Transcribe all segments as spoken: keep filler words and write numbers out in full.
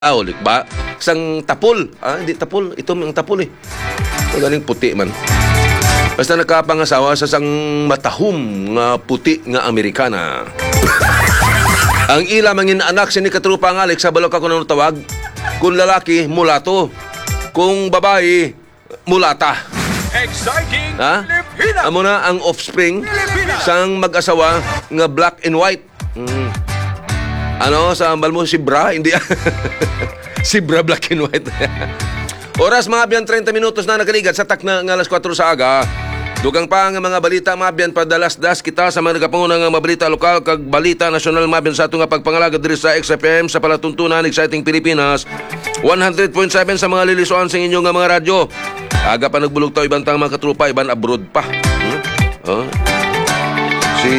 ulik ba? Isang tapol. Ah, hindi tapol. Ito ang tapol eh. Magaling puti man. Basta nakapangasawa sa sang matahum nga puti nga Amerikana. Ang ila mangin anak si ni katrupa nga Alex sa balok ako nang tawag. Kung lalaki, mulato. Kung babae, mulata. Exciting Ha? Pilipinas! Amo na ang offspring sang mag-asawa nga black and white. Mm. Ano, sa ambal mo, si Bra? Hindi. Si Bra black and white. Oras mga biyan, thirty minutos na nagaligat sa tak na ng alas four sa aga. Dugang pa ang mga balita mga biyan, padalas-das kita sa mga nagapanguna nga mga balita lokal kag balita nasyonal mga biyan sa ato nga pagpangalaga diri sa X F M sa palatuntunan Exciting Pilipinas. one hundred point seven sa mga lilisuan sa inyong nga mga radyo. Aga pa nagbulog tayo ibang tang mga katrupa, iban abroad pa. Hmm? Oh. Si...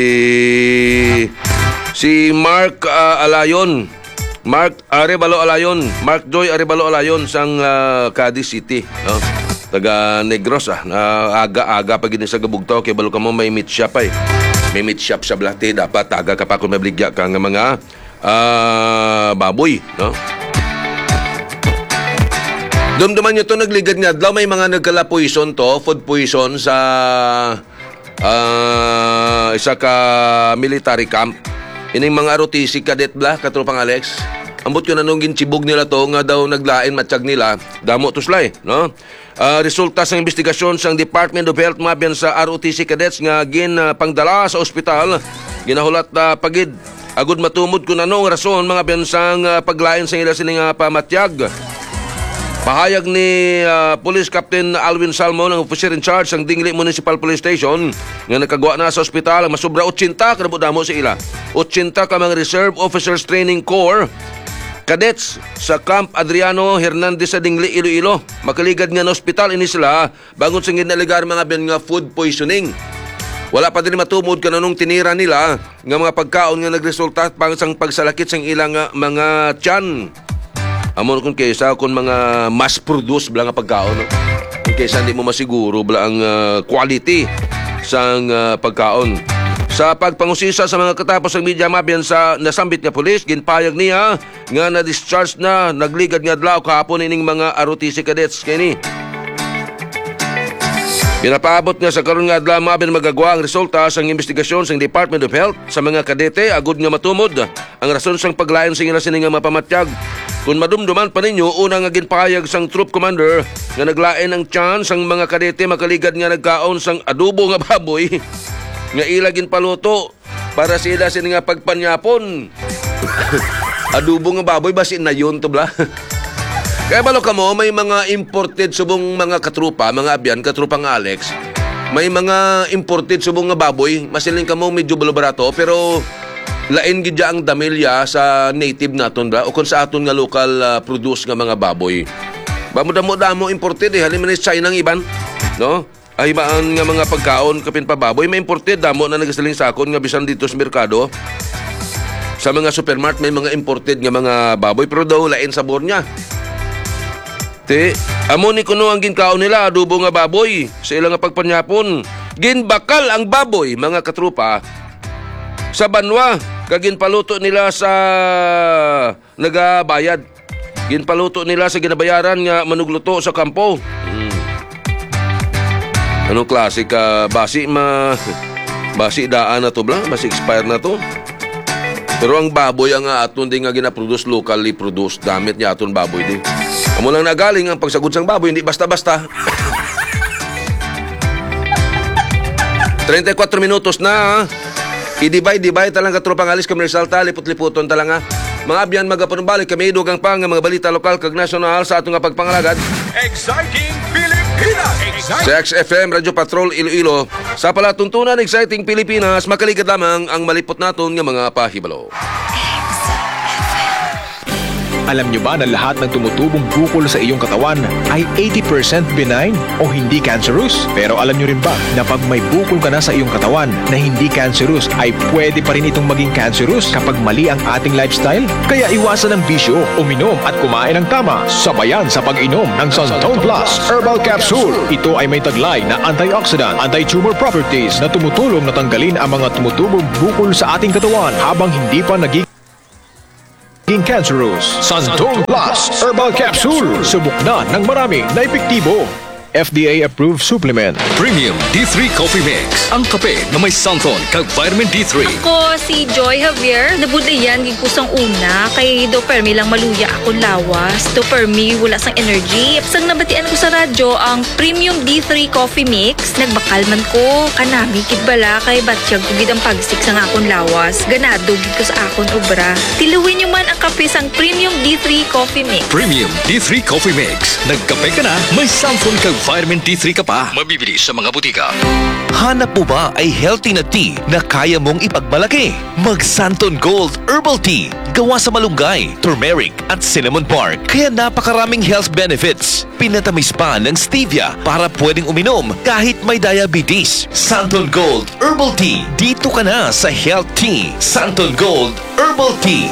Si Mark uh, Alayon, Mark Arevalo Alayon, Mark Joy Arevalo Alayon sang uh, Cadiz City, no? Taga Negros ah. Uh, aga-aga pag sa gabugtaw kay balo ka mo may meat shop ay. May meat shop sa Blate, dapat aga ka pa kung mabligya ka nga mga uh, baboy, no? Dumduman nyo to nagligad nga daw may mga nagkala poison to, food poison sa uh, isa ka military camp. Ining mga R O T C cadet bla, katropang Alex. Ambot ko na nung ginchibog nila to, nga daw naglain matsyag nila, damo to slay, no? Uh, resulta sa investigasyon sang Department of Health mabiyan sa R O T C cadets nga gin uh, pangdala sa ospital, ginahulat na uh, pagid. Agud matumod ko na nung rason mga biyan sang uh, paglain sa ila sining uh, pamatyag. Pahayag ni uh, Police Captain Alvin Salmo ng officer in charge ng Dingli Municipal Police Station nga nakagawa na sa ospital ang masubra eighty kanabo damo sa ila. eighty ka mga Reserve Officers Training Corps cadets sa Camp Adriano Hernandez sa Dingli, Iloilo. Makaligad nga na ospital ini sila bangon sa ginaligar mga biyan nga food poisoning. Wala pa din matumod ka na nung tinira nila nga mga pagkaon nga nagresulta pang sang pagsalakit sang ilang uh, mga tiyan. Amon kung kaysa kung mga mass-produce bala nga pagkaon. No? Kung kaysa hindi mo masiguro bala ang uh, quality sa uh, pagkaon. Sa pagpangusisa sa mga katapos ng media mabiyan sa nasambit nga polis, ginpayag niya nga na-discharge na nagligad nga adlaw kahapon ining mga R O T C cadets kini. Pinapaabot nga sa karon nga adlaw mabiyan magagawa ang resulta sa investigasyon sa Department of Health sa mga kadete agud nga matumod ang rason sang paglain sa ila sining nga mapamatyag. Kung madumduman pa ninyo, unang nga ginpahayag sang troop commander nga naglain ang chance ang mga kadete makaligad nga nagkaon sang adobo nga baboy nga ila ginpaluto para sila sila nga pagpanyapon. Adobo nga baboy basin na yun to bla. Kaya balo ka mo, may mga imported subong mga katrupa, mga abyan, katrupang Alex. May mga imported subong nga baboy, masiling ka mo medyo balobarato pero lain gid ang damilya sa native naton ba o kung sa aton nga local uh, produce nga mga baboy. Bamo-damo-damo imported eh halin man ni China ng iban, no? Ay baan nga mga pagkaon kapin pa baboy may imported damo na nagasaling sakon nga bisan dito sa merkado. Sa mga supermarket may mga imported nga mga baboy pero daw lain sabor niya. Te, amo ni kuno ang ginkaon nila adobo nga baboy sa ilang nga pagpanyapon. Ginbakal ang baboy mga katrupa sa banwa kag ginpaluto nila sa nagabayad. Ginpaluto nila sa ginabayaran nga manugluto sa kampo. Hmm. Anong klase ka basi ma basi daan na to bla, basi expire na to. Pero ang baboy ang aton din nga gina-produce locally produced, damit niya aton baboy din. Amo lang nagaling ang pagsagod sang baboy, hindi basta-basta. thirty-four minutos na. I-divide-divide talang katropang alis komersyal ta, lipot-liputon talang ha. Mga abyan magapanumbalik kami dugang pa nga mga balita lokal kag nasyonal sa atong nga pagpangalagad. Exciting Pilipinas! Exciting! Sa X F M Radio Patrol Iloilo, sa palatuntunan Exciting Pilipinas, makaligad lamang ang malipot naton nga mga pahibalo. Alam nyo ba na lahat ng tumutubong bukol sa iyong katawan ay eighty percent benign o hindi cancerous? Pero alam nyo rin ba na pag may bukol ka na sa iyong katawan na hindi cancerous ay pwede pa rin itong maging cancerous kapag mali ang ating lifestyle? Kaya iwasan ang bisyo, uminom at kumain ng tama, sabayan sa pag-inom ng Suntone Plus Herbal Capsule. Ito ay may taglay na antioxidant, anti-tumor properties na tumutulong na tanggalin ang mga tumutubong bukol sa ating katawan habang hindi pa naging King Cancerous. Santon Plus Herbal Capsule. Subok na ng marami na epektibo. F D A-approved supplement. Premium D three Coffee Mix. Ang kape na may Santon kag vitamin D three. Ako si Joy Javier. Nabudayan gid ko sang una kay do permi lang maluya akong lawas. Do permi wala sang energy. Sang nabatian ko sa radyo ang Premium D three Coffee Mix, nagbakal man ko. Kanami gid bala kay batyag ko gid ang pagsik sang akong lawas. Ganado gid ko sa akong obra. Tiluwin niyo man ang kape sang Premium D three Coffee Mix. Premium D three Coffee Mix. Nagkape ka na, may Santon kag vitamin D three ka pa. Mabibili sa mga butika. Hanap mo ba ay healthy na tea na kaya mong ipagmalaki? Mag Santon Gold Herbal Tea. Gawa sa malunggay, turmeric at cinnamon bark. Kaya napakaraming health benefits. Pinatamis pa ng stevia para pwedeng uminom kahit may diabetes. Santon Gold Herbal Tea. Dito ka na sa Health Tea. Santon Gold Herbal Tea.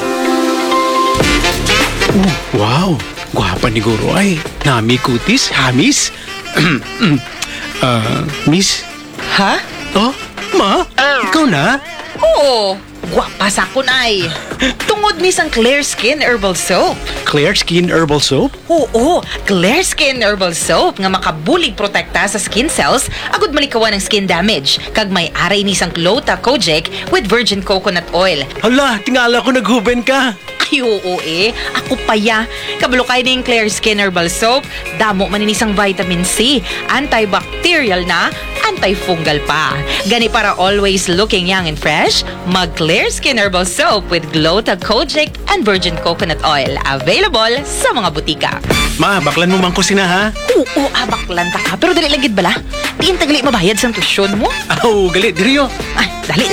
Wow! Gwapa ni Guro ay. Nami kutis, hamis. Ah, miss? Ha? Oh, ma? Ikaw na? Oo, gwapa sa kun ay. Tungod ni sang Clear Skin Herbal Soap. Clear Skin Herbal Soap? Oo, Clear Skin Herbal Soap nga makabulig protekta sa skin cells agud malikawan ng skin damage. Kag may aray ni sang Glota Kojic with virgin coconut oil. Hala, tingala ko naghuben ka. Ay, oo eh. Ako pa ya. Kabalo kayo ng Clear Skin Herbal Soap. Damo man inisang vitamin C. Antibacterial na, antifungal pa. Gani para always looking young and fresh, mag Clear Skin Herbal Soap with Glota Kojic and virgin coconut oil. Available sa mga butika. Ma, baklan mo man ko sina ha? Oo, abaklan ta ka. Pero dali lagid bala. Tiin tagali mabayad sa tusyon mo. Aw, galit diriyo. Ay, dali